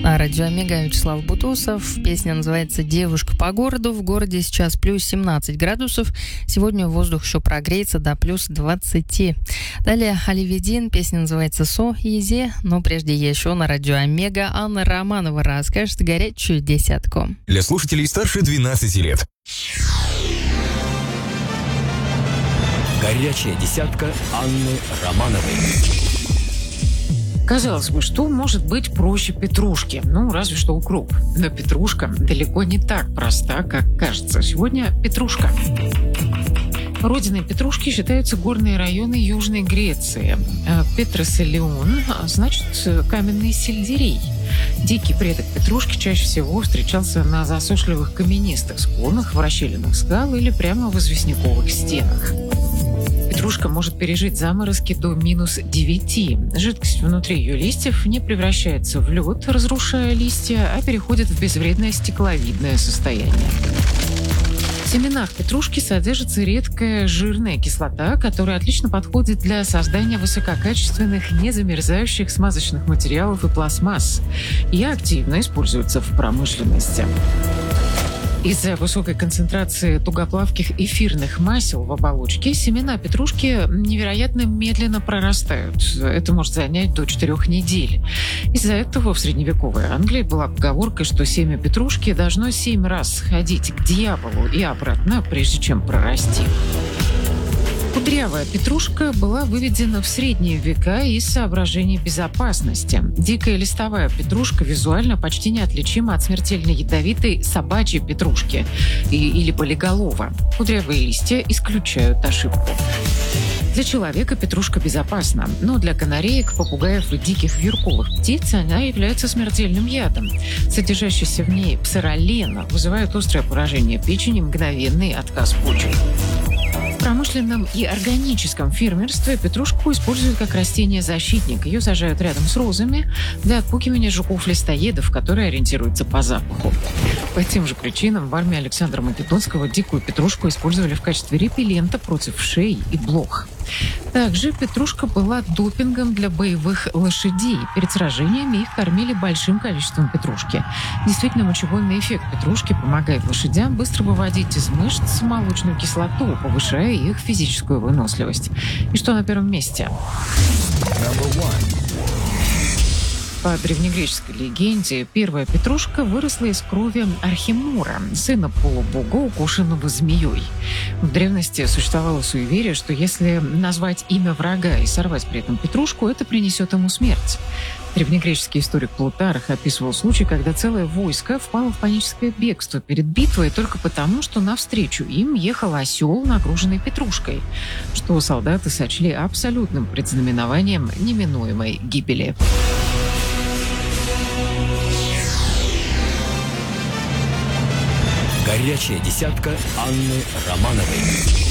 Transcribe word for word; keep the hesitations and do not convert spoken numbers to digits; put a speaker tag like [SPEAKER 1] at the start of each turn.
[SPEAKER 1] А радио Омега, Вячеслав Бутусов. Песня называется «Девушка по городу». В городе сейчас плюс семнадцать градусов. Сегодня воздух еще прогреется до плюс двадцать. Далее Оливье Дин. Песня называется «So Easy». Но прежде еще на радио Омега Анна Романова расскажет горячую десятку.
[SPEAKER 2] Для слушателей старше двенадцати лет. Горячая десятка Анны Романовой.
[SPEAKER 3] Казалось бы, что может быть проще петрушки? Ну, разве что укроп. Но петрушка далеко не так проста, как кажется. Сегодня петрушка. Родиной петрушки считаются горные районы Южной Греции. Петросолеон значит каменный сельдерей. Дикий предок петрушки чаще всего встречался на засушливых каменистых склонах, в расщелинах скал или прямо в известняковых стенах. Петрушка может пережить заморозки до минус девяти. Жидкость внутри ее листьев не превращается в лед, разрушая листья, а переходит в безвредное стекловидное состояние. В семенах петрушки содержится редкая жирная кислота, которая отлично подходит для создания высококачественных, незамерзающих смазочных материалов и пластмасс и активно используется в промышленности. Из-за высокой концентрации тугоплавких эфирных масел в оболочке семена петрушки невероятно медленно прорастают. Это может занять до четырех недель. Из-за этого в средневековой Англии была поговорка, что семя петрушки должно семь раз сходить к дьяволу и обратно, прежде чем прорасти. Кудрявая петрушка была выведена в средние века из соображений безопасности. Дикая листовая петрушка визуально почти неотличима от смертельно ядовитой собачьей петрушки и, или болиголова. Кудрявые листья исключают ошибку. Для человека петрушка безопасна, но для канареек, попугаев и диких вьюрковых птиц она является смертельным ядом. Содержащийся в ней псоролен вызывает острое поражение печени, мгновенный отказ почек. В промышленном и органическом фермерстве петрушку используют как растение-защитник. Ее сажают рядом с розами для отпугивания жуков-листоедов, которые ориентируются по запаху. По тем же причинам в армии Александра Македонского дикую петрушку использовали в качестве репеллента против вшей и блох. Также петрушка была допингом для боевых лошадей. Перед сражениями их кормили большим количеством петрушки. Действительно, мочегонный эффект петрушки помогает лошадям быстро выводить из мышц молочную кислоту, повышая их физическую выносливость. И что на первом месте? По древнегреческой легенде, первая петрушка выросла из крови Архимора, сына полубога, укушенного змеей. В древности существовало суеверие, что если назвать имя врага и сорвать при этом петрушку, это принесет ему смерть. Древнегреческий историк Плутарх описывал случай, когда целое войско впало в паническое бегство перед битвой только потому, что навстречу им ехал осел, нагруженный петрушкой, что солдаты сочли абсолютным предзнаменованием неминуемой гибели.
[SPEAKER 2] Горячая десятка Анны Романовой.